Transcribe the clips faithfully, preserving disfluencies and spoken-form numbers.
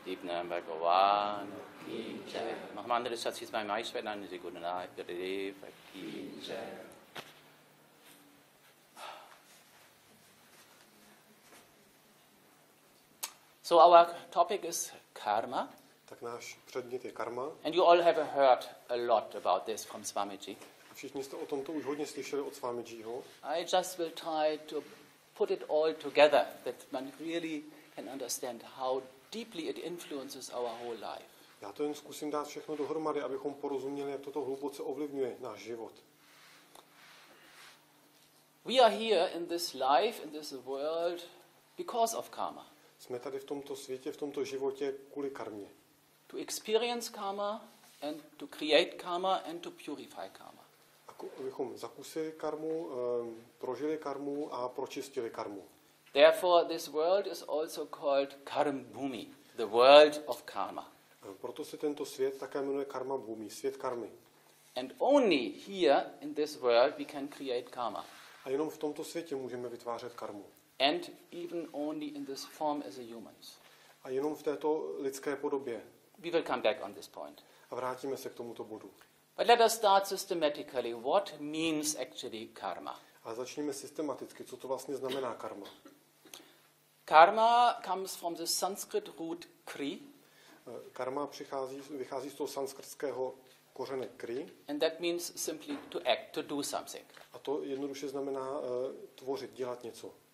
Dipna Bhagavan ki jai. Mahamandra Satsismai Maishwarananda Gunana Gurudeva ki jai. So our topic is karma. Tak náš předmět je karma. And you all have heard a lot about this from Swamiji. Všichni jste o tomto už hodně slyšeli od Swamijiho. I just will try to put it all together, that one really can understand how deeply it influences our whole life. Já to jen zkusím dát všechno dohromady, abychom porozuměli, jak toto hluboce ovlivňuje náš život. We are here in this life, in this world, because of karma. Jsme tady v tomto světě, v tomto životě kvůli karmě. To experience karma and to create karma and to purify karma. Abychom zakusili karmu, um, prožili karmu a pročistili karmu. Therefore this world is also called Karma Bhumi, the world of karma. Proto se tento svět také jmenuje Karma Bhumi, svět karmy. And only here in this world we can create karma. A jenom v tomto světě můžeme vytvářet karmu. And even only in this form as a humans. A jenom v této lidské podobě. We will come back on this point. A vrátíme se k tomuto bodu. But let us start systematically. What means actually karma? A začněme systematicky, co to vlastně znamená karma. Karma comes from the Sanskrit root kri. Karma přichází, vychází z toho sanskritského kořene kri. And that means simply to act, to do something. A to jednoduše znamená uh, tvořit, dělat něco. Uh,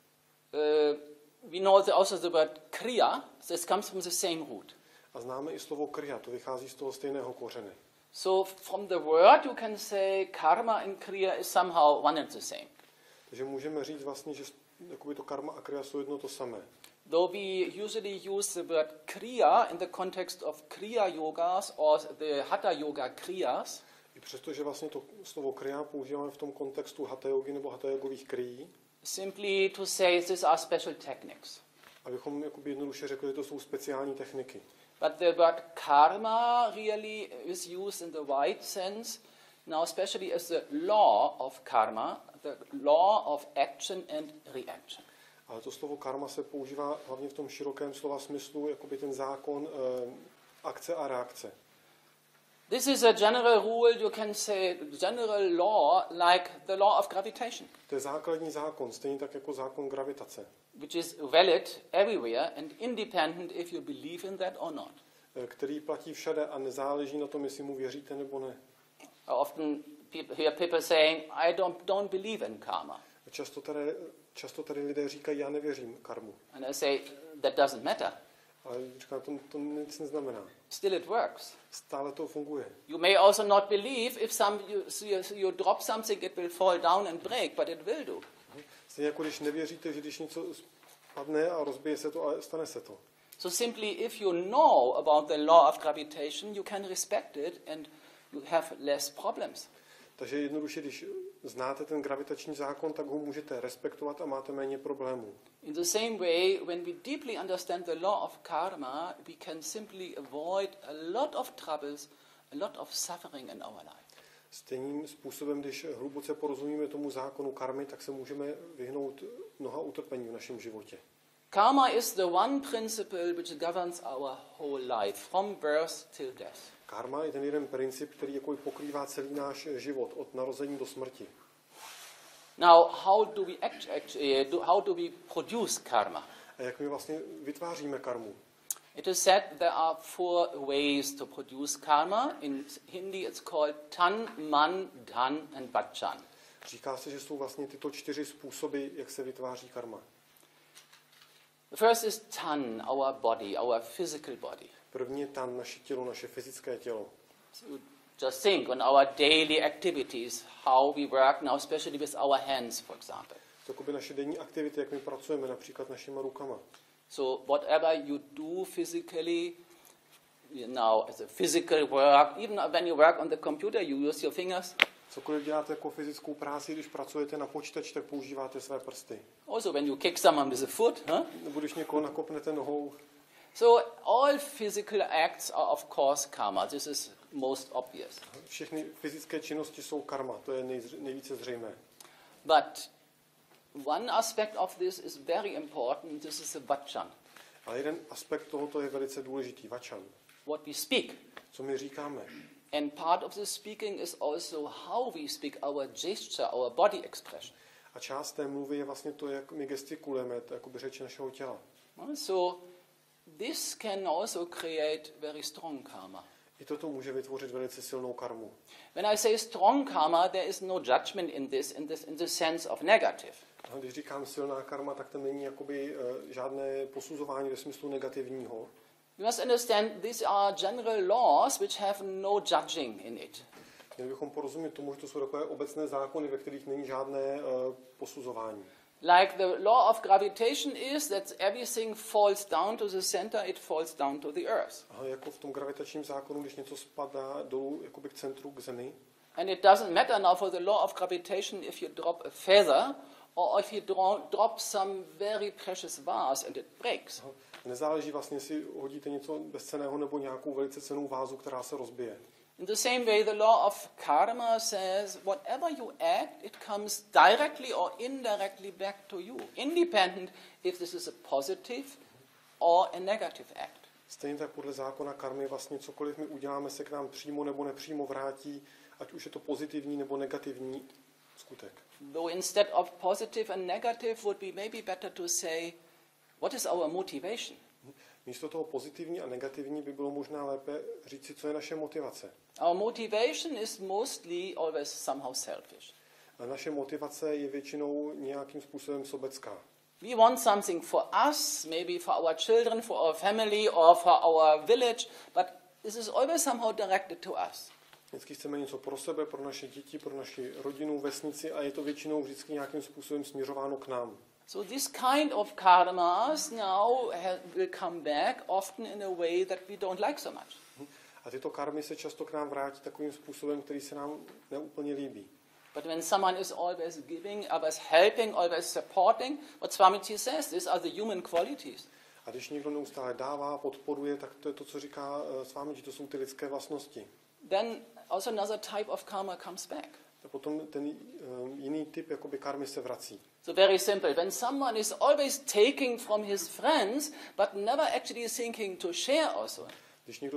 we know the, also the word kriya. This comes from the same root. A známe i slovo kriya, to vychází z toho stejného kořene. So from the word you can say karma and kriya is somehow one and the same. Takže můžeme říct vlastně, že jakoby to karma a kriya jsou jedno to samé. Though we usually use the word kriya in the context of kriya yogas or the hatha yoga kriyas. I přesto, že vlastně to slovo kriya používáme v tom kontextu hatha yogy nebo hatha yogových krií. Simply to say these are special techniques. Abychom jakoby jednoduše řekli, že to jsou speciální techniky. But the word karma really is used in the wide sense, now especially as the law of karma, the law of action and reaction. Ale to slovo karma se používá hlavně v tom širokém slova smyslu, jakoby ten zákon eh, akce a reakce. This is a general rule, you can say general law, like the law of gravitation. To je základní zákon, stejně tak jako zákon gravitace. Which is valid everywhere and independent if you believe in that or not. Který platí všade a nezáleží na tom, jestli mu věříte nebo ne. I often hear people saying, I don't, don't believe in karma. Často tady, často tady lidé říkají, já nevěřím karmu. And I say, that doesn't matter. Ale říkám, to, to nic neznamená. Still it works. Stále to funguje. You may also not believe if some you, you, you drop something, it will fall down and break, but it will do. Stejně jako když nevěříte, že když něco spadne a rozbije se to, ale stane se to. So simply if you know about the law of gravitation, you can respect it and you have less problems. Takže jednoduše, když znáte ten gravitační zákon, tak ho můžete respektovat a máte méně problémů. In the same way, when we deeply understand the law of karma, we can simply avoid a lot of troubles, a lot of suffering in our life. Stejným způsobem, když hluboce porozumíme tomu zákonu karmy, tak se můžeme vyhnout mnoha utrpení v našem životě. Karma is the one principle which governs our whole life, from birth till death. Karma je ten jeden princip, který jako pokrývá celý náš život, od narození do smrti. Now, how do we act, actually, how do we produce karma? A jak my vlastně vytváříme karmu? It is said there are four ways to produce karma. In Hindi it's called tan, man, dhan and bachan. Říká se, že jsou vlastně tyto čtyři způsoby, jak se vytváří karma. The first is tan, our body, our physical body. První je tan, naše tělo, naše fyzické tělo. So just think on our daily activities, how we work now, especially with our hands, for example. Takové naše denní aktivity, jak my pracujeme, například našima rukama. So whatever you do physically, you know, as a physical work, even when you work on the computer, you use your fingers. Cokoliv děláte jako fyzickou práci, když pracujete na počítači, tak používáte své prsty. Also when you kick someone with a foot, huh? Nebo když někoho nakopnete nohou. So all physical acts are of course karma. This is most obvious. Všechny fyzické činnosti jsou karma, to je nejzře- nejvíce zřejmé. But one aspect of this is very important. This is the vachan. Ale jeden aspekt tohoto je velice důležitý, vačan. What we speak. Co my říkáme. And part of the speaking is also how we speak, our gesture, our body expression. A část té mluvy je vlastně to, jak my gestikulujeme, to jakoby řeč našeho těla. So this can also create very strong karma. I toto může vytvořit velice silnou karmu. When I say strong karma, there is no judgment in this, in this, in the sense of negative. A když říkám silná karma, tak tam není jakoby uh, žádné posuzování ve smyslu negativního. You must understand these are general laws which have no judging in it. Měli bychom porozumět tomu, že to jsou takové obecné zákony, ve kterých není žádné uh, posuzování. Like the law of gravitation is that everything falls down to the center, it falls down to the earth. Aha, jako v tom gravitačním zákonu, když něco spadá dolů jakoby k centru, k zemi. And it doesn't matter now for the law of gravitation if you drop a feather or if you drop some very precious vase and it breaks. Aha. Nezáleží vlastně, jestli hodíte něco bezcenného nebo nějakou velice cennou vázu, která se rozbije. In the same way, the law of karma says whatever you act, it comes directly or indirectly back to you, independent if this is a positive or a negative act. Stejně tak podle zákona karmy vlastně cokoliv my uděláme, se k nám přímo nebo nepřímo vrátí, ať už je to pozitivní nebo negativní skutek. Though instead of positive and negative would be maybe better to say, what is our motivation? Místo toho pozitivní a negativní by bylo možná lépe říci, co je naše motivace. Our motivation is mostly always somehow selfish. A naše motivace je většinou nějakým způsobem sobecká. We want something for us, maybe for our children, for our family, or for our village, but this is always somehow directed to us. Vždycky chceme něco pro sebe, pro naše děti, pro naši rodinu, vesnici a je to většinou vždycky nějakým způsobem směřováno k nám. So this kind of karmas now will come back often in a way that we don't like so much. A tyto karmy se často k nám vrátí takovým způsobem, který se nám neúplně líbí. But when someone is always giving, always helping, always supporting, what Swamiji says, these are the human qualities. A když někdo neustále dává, podporuje, tak to je to, co říká uh, Swamiji, to jsou ty lidské vlastnosti. Then also another type of karma comes back. A potom ten uh, jiný typ jakoby karmy se vrací. So very simple. When someone is always taking from his friends, but never actually thinking to share also. Když někdo